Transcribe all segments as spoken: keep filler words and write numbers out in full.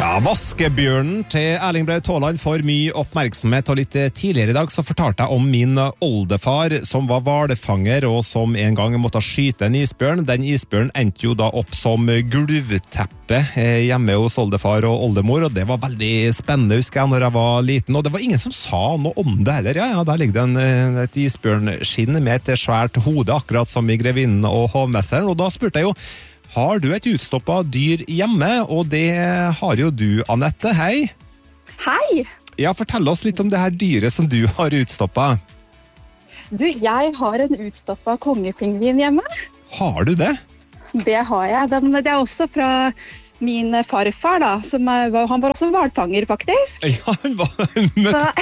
Ja, vaskebjørnen til Erling Braut Haaland får mye oppmerksomhet, og litt tidligere i dag så fortalte jeg om min oldefar som var hvalfanger og som en gang måtte skyte en isbjørn. Den isbjørnen endte jo da opp som gulvteppe hjemme hos oldefar og oldemor, og det var veldig spennende, husker jeg, når jeg var liten, og det var ingen som sa noe om det heller. Ja, ja, der ligger det en, et isbjørnskinn med et svært hode, akkurat som i Grevinnen og Hovmesteren, og da spurte jeg jo, har du et utstoppet dyr hjemme? Og det har jo du, Annette. Hei! Hei! Ja, fortell oss litt om det her dyret som du har utstoppet. Du, jeg har en utstoppet kongepingvin hjemme. Har du det? Det har jeg. Den, det er også fra min farfar, da. Som er, han var også hvalfanger, faktisk. Ja, han var møtt.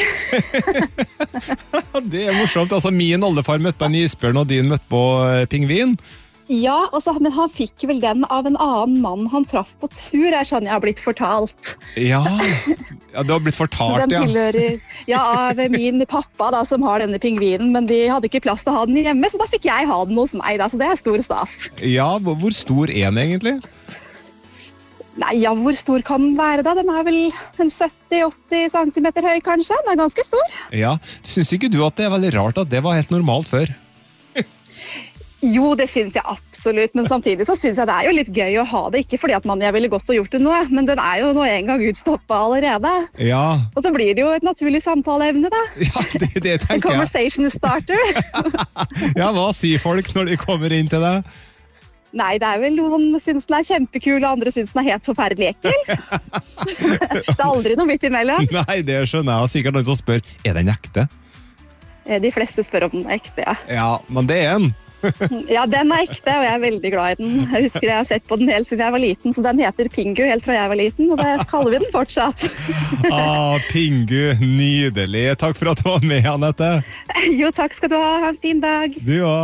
Det er morsomt. Altså, min oldefar møtte på en isbjørn, og din møtte på pingvin. Ja, også, men han fikk vel den av en annen mann han traff på tur, er sånn jeg har blitt fortalt. Ja, ja du har blitt fortalt, den tilhører, ja. Av min pappa da, som har denne pingvinen, men de hadde ikke plass til å ha den hjemme, så da fikk jeg ha den hos meg, da, så det er stor stas. Ja, hvor stor er den egentlig? Nei, ja, hvor stor kan den være da? Den er vel en sytti til åtti centimeter høy, kanskje. Den er ganske stor. Ja, synes ikke du at det er veldig rart at det var helt normalt før? Jo, det synes jeg absolutt, men samtidig så synes jeg det er jo litt gøy å ha det, ikke fordi at man jeg ville godt å gjort det noe, men den er jo nå en gang utstoppet allerede. Ja. Og så blir det jo et naturlig samtaleevne da. Ja, det, det tenker jeg. En conversation starter. Ja, hva sier folk når de kommer inn til deg? Nei, det er vel noen synes den er kjempekul, og andre synes den er helt forferdelig ekkel. Det er aldri noe midt imellom. Nei, det skjønner jeg. Sikkert noen som spør, er den ekte? De fleste spør om den er ekte, ja. Ja, men det er en. Ja, den er ekte, og jeg er veldig glad i den. Jeg husker jeg har sett på den helt siden jeg var liten, så den heter Pingu helt fra jeg var liten, og det kaller vi den fortsatt. Ah, Pingu, nydelig. Takk for at du var med, Annette. Jo, takk skal du ha. Ha en fin dag. Du også.